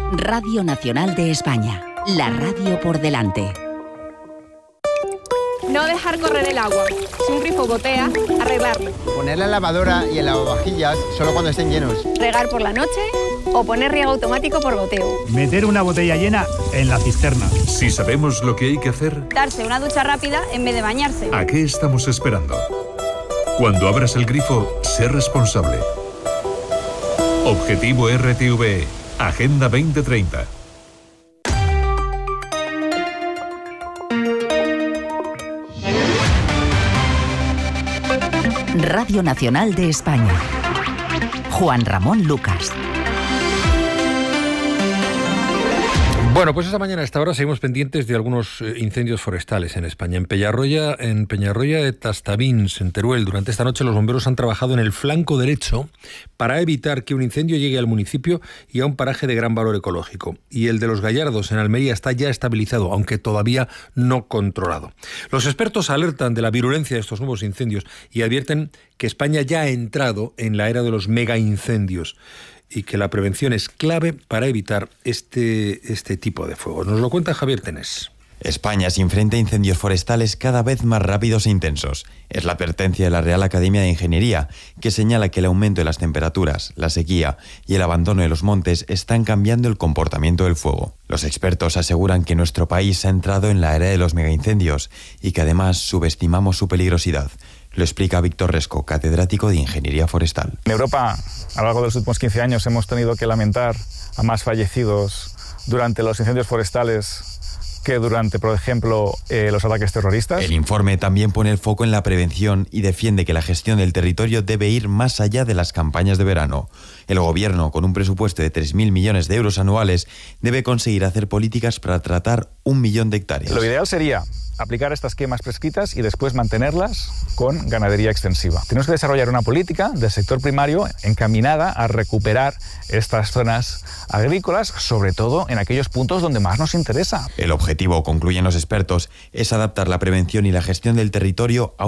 Radio Nacional de España, la radio por delante. No dejar correr el agua. Si un grifo gotea, arreglarlo. Poner la lavadora y el lavavajillas solo cuando estén llenos. Regar por la noche o poner riego automático por goteo. Meter una botella llena en la cisterna. Si sabemos lo que hay que hacer, Darse una ducha rápida en vez de bañarse. ¿a qué estamos esperando? Cuando abras el grifo, sé responsable. Objetivo RTVE, Agenda 2030. Radio Nacional de España. Juan Ramón Lucas. Bueno, pues esta mañana a esta hora seguimos pendientes de algunos incendios forestales en España. En Peñarroya de Tastavins, en Teruel, durante esta noche los bomberos han trabajado en el flanco derecho para evitar que un incendio llegue al municipio y a un paraje de gran valor ecológico. Y el de los Gallardos, en Almería, está ya estabilizado, aunque todavía no controlado. Los expertos alertan de la virulencia de estos nuevos incendios y advierten que España ya ha entrado en la era de los megaincendios y que la prevención es clave para evitar este tipo de fuegos. Nos lo cuenta Javier Tenés. España se enfrenta a incendios forestales cada vez más rápidos e intensos. Es la advertencia de la Real Academia de Ingeniería, que señala que el aumento de las temperaturas, la sequía y el abandono de los montes están cambiando el comportamiento del fuego. Los expertos aseguran que nuestro país ha entrado en la era de los megaincendios y que además subestimamos su peligrosidad. Lo explica Víctor Resco, catedrático de Ingeniería Forestal. En Europa, a lo largo de los últimos 15 años, hemos tenido que lamentar a más fallecidos durante los incendios forestales que durante, por ejemplo, los ataques terroristas. El informe también pone el foco en la prevención y defiende que la gestión del territorio debe ir más allá de las campañas de verano. El Gobierno, con un presupuesto de 3.000 millones de euros anuales, debe conseguir hacer políticas para tratar 1 millón de hectáreas. Lo ideal sería aplicar estas quemas prescritas y después mantenerlas con ganadería extensiva. Tenemos que desarrollar una política del sector primario encaminada a recuperar estas zonas agrícolas, sobre todo en aquellos puntos donde más nos interesa. El objetivo, concluyen los expertos, es adaptar la prevención y la gestión del territorio a